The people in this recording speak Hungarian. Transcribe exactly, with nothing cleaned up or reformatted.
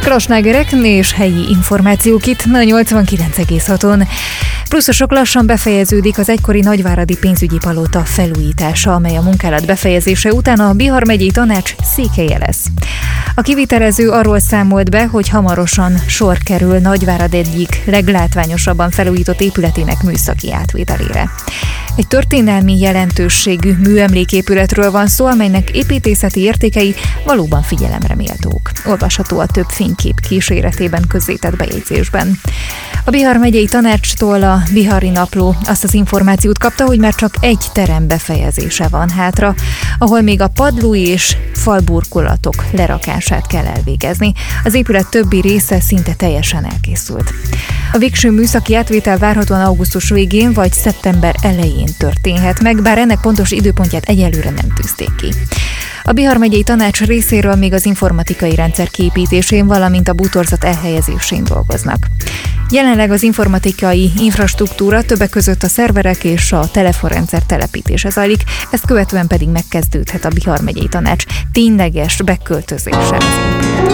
Extra slágerek és helyi információk itt a nyolcvankilenc egész haton. Pluszosok lassan befejeződik az egykori nagyváradi pénzügyi palota felújítása, amely a munkálat befejezése után a Bihar megyei tanács székhelye lesz. A kivitelező arról számolt be, hogy hamarosan sor kerül Nagyvárad egyik leglátványosabban felújított épületének műszaki átvételére. Egy történelmi jelentőségű műemléképületről van szó, amelynek építészeti értékei valóban figyelemre méltók. Olvasható a több fénykép kíséretében közzétett bejegyzésben. A Bihar megyei tanácstól a Bihari Napló azt az információt kapta, hogy már csak egy terem befejezése van hátra, ahol még a padló és falburkolatok lerakását kell elvégezni. Az épület többi része szinte teljesen elkészült. A végső műszaki átvétel várhatóan augusztus végén vagy szeptember elején történhet meg, bár ennek pontos időpontját egyelőre nem tűzték ki. A Bihar megyei tanács részéről még az informatikai rendszer kiépítésén, valamint a bútorzat elhelyezésén dolgoznak. Jelenleg az informatikai infrastruktúra többek között a szerverek és a telefonrendszer telepítése zajlik, ezt követően pedig megkezdődhet a Bihar megyei tanács tényleges beköltözése az épület.